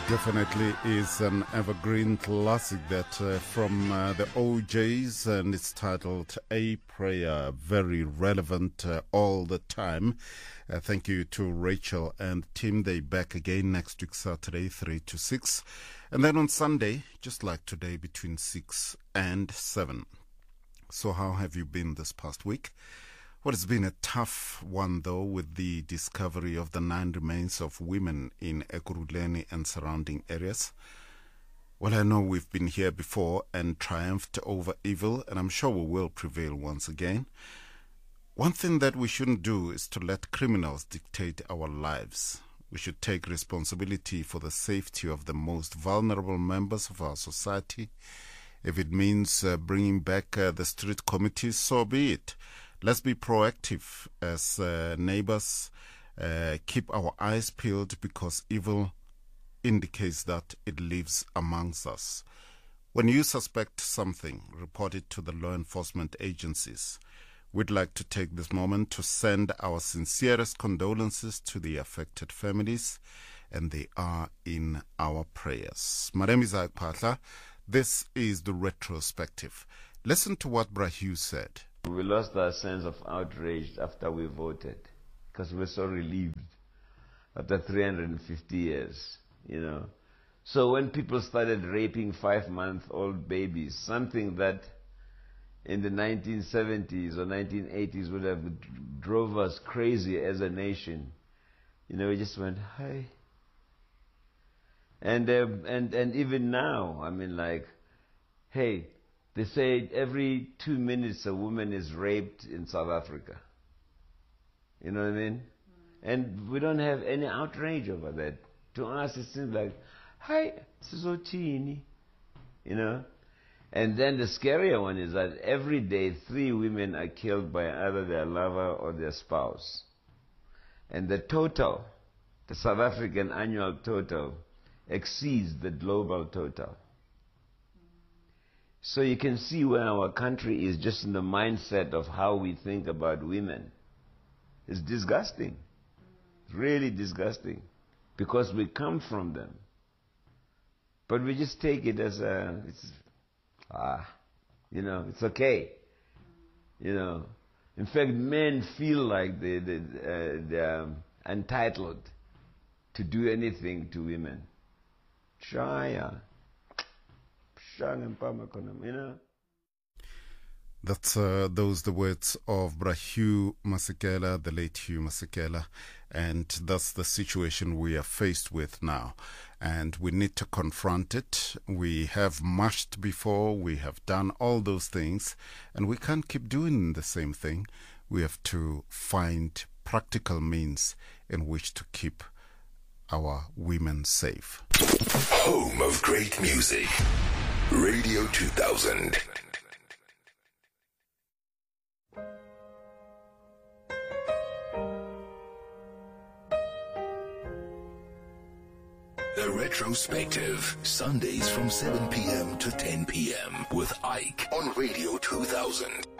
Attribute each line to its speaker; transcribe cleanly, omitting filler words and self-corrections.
Speaker 1: Definitely is an evergreen classic that from the OJs, and it's titled A Prayer, very relevant all the time. Thank you to Rachel and Tim. They back again next week Saturday 3 to 6, and then on Sunday just like today between 6 and 7. So how have you been this past week? Well, it's been a tough one, though, with the discovery of the 9 remains of women in Ekurhuleni and surrounding areas. Well, I know we've been here before and triumphed over evil, and I'm sure we will prevail once again. One thing that we shouldn't do is to let criminals dictate our lives. We should take responsibility for the safety of the most vulnerable members of our society. If it means bringing back the street committees, so be it. Let's be proactive as neighbors, keep our eyes peeled because evil indicates that it lives amongst us. When you suspect something, report it to the law enforcement agencies. We'd like to take this moment to send our sincerest condolences to the affected families, and they are in our prayers. My name is Ike Patla. This is the retrospective. Listen to what Brahu said.
Speaker 2: We lost our sense of outrage after we voted because we were so relieved after 350 years, So when people started raping 5-month-old babies, something that in the 1970s or 1980s would have drove us crazy as a nation, we just went, hi. And even now, hey, they say every 2 minutes a woman is raped in South Africa. You know what I mean? And we don't have any outrage over that. To us, it seems like, hi, Sizotini. And then the scarier one is that every day 3 women are killed by either their lover or their spouse. And the total, the South African annual total, exceeds the global total. So you can see where our country is just in the mindset of how we think about women. It's disgusting. It's really disgusting. Because we come from them. But we just take it as it's okay. In fact, men feel like they're entitled to do anything to women. Shaya.
Speaker 1: That's those the words of Brahu Masekela, the late Hugh Masekela, and that's the situation we are faced with now, and we need to confront it. We have marched before, we have done all those things, and we can't keep doing the same thing. We have to find practical means in which to keep our women safe.
Speaker 3: Home of great music. Radio 2000. The Retrospective, Sundays from 7 p.m. to 10 p.m. with Ike on Radio 2000.